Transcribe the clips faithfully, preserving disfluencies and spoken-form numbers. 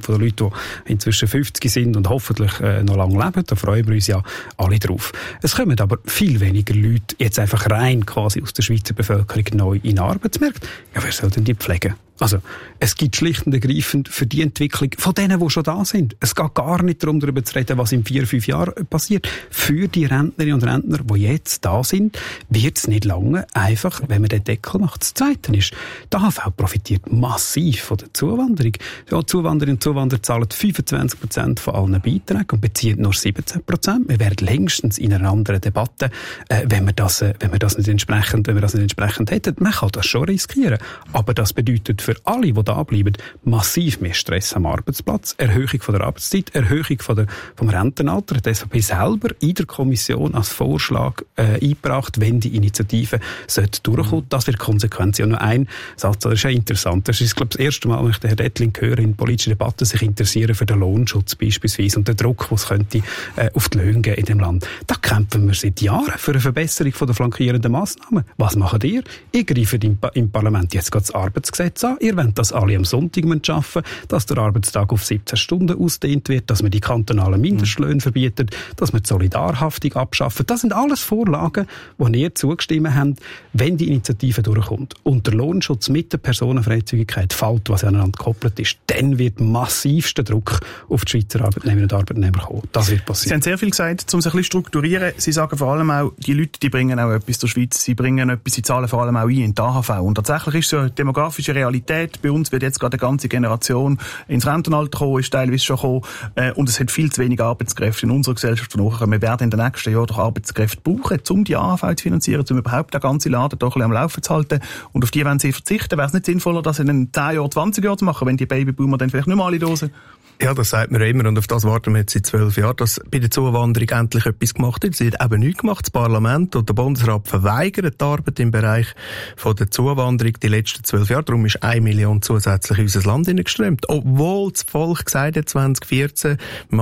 Prozent der Leute, die inzwischen fünfzig sind und hoffentlich äh, noch lange leben. Da freuen wir uns ja alle drauf. Es kommen aber viel weniger Leute jetzt einfach rein quasi aus der Schweizer Bevölkerung neu in den Arbeitsmarkt. Ja, wer soll denn die pflegen? Also, es gibt schlicht und ergreifend für die Entwicklung von denen, die schon da sind. Es geht gar nicht darum, darüber zu reden, was in vier, fünf Jahren passiert. Für die Rentnerinnen und Rentner, die jetzt da sind, wird es nicht lange einfach, wenn man den Deckel macht. Das Zweite ist, die A H V profitiert massiv von der Zuwanderung. Ja, Zuwanderinnen und Zuwanderer zahlen fünfundzwanzig Prozent von allen Beiträgen und beziehen nur siebzehn Prozent. Wir wären längstens in einer anderen Debatte, äh, wenn wir das, äh, wenn wir das nicht entsprechend, wenn wir das nicht entsprechend hätten. Man kann das schon riskieren. Aber das bedeutet für alle, die da bleiben, massiv mehr Stress am Arbeitsplatz, Erhöhung von der Arbeitszeit, Erhöhung von der, vom Rentenalter. Die S V P selber in der Kommission als Vorschlag äh, eingebracht, wenn die Initiative sollte durchkommen. Das wird Konsequenz. Ja, nur ein Satz, das ist ja interessant. Das ist, glaube ich, das erste Mal, wenn ich den Herrn Dettling höre, in politischen Debatten sich interessieren für den Lohnschutz beispielsweise und den Druck, den es könnte äh, auf die Löhne geben in dem Land. Da kämpfen wir seit Jahren für eine Verbesserung von der flankierenden Massnahmen. Was macht ihr? Ihr greift im, pa- im Parlament jetzt gerade das Arbeitsgesetz an. Ihr wollt, dass alle am Sonntag arbeiten müssen, dass der Arbeitstag auf siebzehn Stunden ausdehnt wird, dass man die kantonalen Mindestlöhne verbietet, dass man die Solidarhaftung abschafft. Das sind alles Vorlagen, die ihr zugestimmt habt, wenn die Initiative durchkommt. Und der Lohnschutz mit der Personenfreizügigkeit fällt, was aneinander gekoppelt ist, dann wird massivster Druck auf die Schweizer Arbeitnehmerinnen und Arbeitnehmer kommen. Das wird passieren. Sie haben sehr viel gesagt, um sich ein bisschen strukturieren. Sie sagen vor allem auch, die Leute, die bringen auch etwas zur Schweiz. Sie bringen etwas, sie zahlen vor allem auch ein in die A H V. Und tatsächlich ist so eine demografische Realität. Bei uns wird jetzt gerade eine ganze Generation ins Rentenalter kommen, ist teilweise schon gekommen. Äh, und es hat viel zu wenig Arbeitskräfte in unserer Gesellschaft nachkommen. Wir werden in den nächsten Jahren doch Arbeitskräfte brauchen, um die A H V zu finanzieren, um überhaupt den ganzen Laden doch ein bisschen am Laufen zu halten. Und auf die wollen sie verzichten. Wäre es nicht sinnvoller, das in den zehn Jahren, zwanzig Jahren zu machen, wenn die Babyboomer dann vielleicht nicht mehr alle da sind? Ja, das sagt man immer und auf das warten wir jetzt seit zwölf Jahren, dass bei der Zuwanderung endlich etwas gemacht wird. Sie hat eben nichts gemacht. Das Parlament und der Bundesrat verweigern die Arbeit im Bereich von der Zuwanderung die letzten zwölf Jahre. Darum ist eine Million zusätzlich in unser Land hineingeströmt. Obwohl das Volk gesagt hat, zwanzig vierzehn,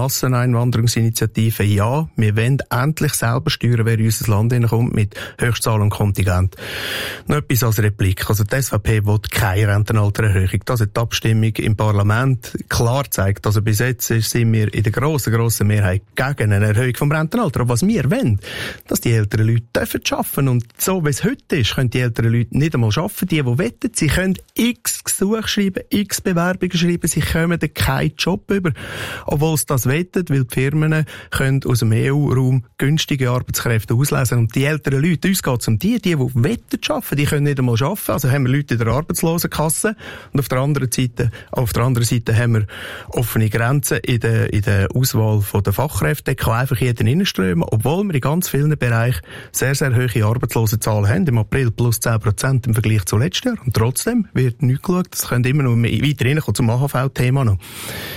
Masseneinwanderungsinitiative, ja, wir wollen endlich selber steuern, wer in unser Land hineinkommt mit Höchstzahl und Kontingent. Noch etwas als Replik. Also die S V P will keine Rentenaltererhöhung. Das hat die Abstimmung im Parlament klar gezeigt. Also bis jetzt sind wir in der grossen, grossen Mehrheit gegen eine Erhöhung vom Rentenalter. Aber was wir wollen, dass die älteren Leute dürfen arbeiten. Und so wie es heute ist, können die älteren Leute nicht einmal arbeiten. Die, die wollen, sie können x Gesuche schreiben, x Bewerbungen schreiben, sie kommen dann keinen Job über. Obwohl sie das wollen, weil die Firmen können aus dem E U-Raum günstige Arbeitskräfte auslesen. Und die älteren Leute, uns geht es um die, die, die wollen arbeiten, die können nicht einmal arbeiten. Also haben wir Leute in der Arbeitslosenkasse. Und auf der anderen Seite, auf der anderen Seite haben wir offene Grenzen in der, in der Auswahl der Fachkräfte. Da kann einfach jeder reinströmen, obwohl wir in ganz vielen Bereichen sehr, sehr hohe Arbeitslosenzahlen haben. Im April plus zehn Prozent im Vergleich zu letztes Jahr. Und trotzdem wird nichts geschaut. Das könnte immer noch weiter reinkommen zum A H V-Thema noch.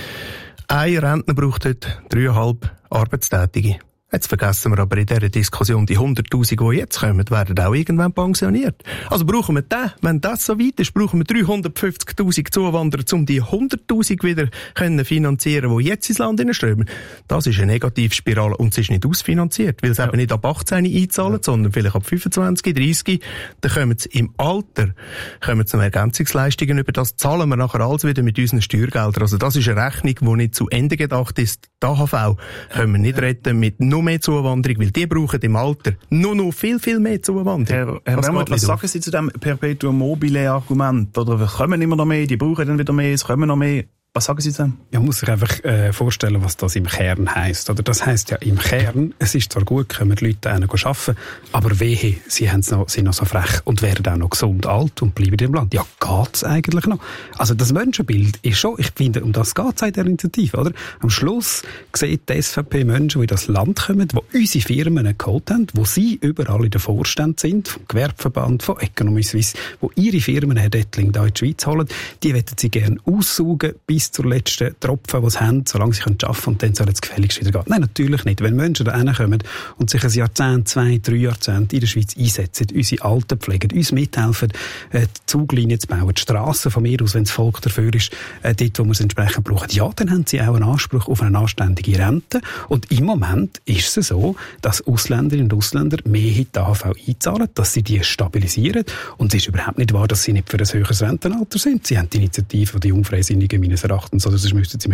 Ein Rentner braucht heute dreieinhalb Arbeitstätige. Jetzt vergessen wir aber in dieser Diskussion, die hunderttausend, die jetzt kommen, werden auch irgendwann pensioniert. Also brauchen wir den, wenn das so weit ist, brauchen wir dreihundertfünfzigtausend Zuwanderer, um die hunderttausend wieder können finanzieren, die jetzt ins Land hineinströmen. Das ist eine Negativspirale und es ist nicht ausfinanziert, weil sie ja. eben nicht ab achtzehn einzahlen, ja. sondern vielleicht ab fünfundzwanzig, dreißig. Dann kommen sie im Alter, kommen sie noch Ergänzungsleistungen über. Das zahlen wir nachher alles wieder mit unseren Steuergeldern. Also das ist eine Rechnung, die nicht zu Ende gedacht ist. Die A H V können wir nicht retten mit nur mehr Zuwanderung, weil die brauchen im Alter nur noch viel, viel mehr Zuwanderung. Herr, Herr Wermuth, was sagen Sie zu dem Perpetuum mobile Argument? Oder wir kommen immer noch mehr, die brauchen dann wieder mehr, es kommen noch mehr. Was sagen Sie denn? Man muss sich einfach äh, vorstellen, was das im Kern heisst. Oder das heisst ja im Kern, es ist zwar gut, können die Leute arbeiten, aber wehe, sie haben noch, sind noch so frech und werden auch noch gesund alt und bleiben im Land. Ja, geht's eigentlich noch? Also das Menschenbild ist schon, ich finde, um das geht's in der Initiative, oder? Am Schluss sieht die S V P Menschen, die in das Land kommen, die unsere Firmen geholt haben, wo sie überall in der Vorstand sind, vom Gewerbeverband, von Economy Suisse, wo ihre Firmen, Herr Dettling, da in die Schweiz holen, die wollen sie gerne aussaugen, bis zur letzten Tropfen, die sie haben, solange sie arbeiten können, und dann soll es gefälligst wieder gehen. Nein, natürlich nicht. Wenn Menschen da hinkommen und sich ein Jahrzehnt, zwei, drei Jahrzehnte in der Schweiz einsetzen, unsere Alten pflegen, uns mithelfen, äh, die Zuglinien zu bauen, die Strassen von mir aus, wenn das Volk dafür ist, äh, dort, wo wir es entsprechend brauchen, ja, dann haben sie auch einen Anspruch auf eine anständige Rente. Und im Moment ist es so, dass Ausländerinnen und Ausländer mehr in die A H V einzahlen, dass sie die stabilisieren. Und es ist überhaupt nicht wahr, dass sie nicht für ein höheres Rentenalter sind. Sie haben die Initiative, die Jungfreisinnigen meines Erachtens, oder sonst müssten sie mich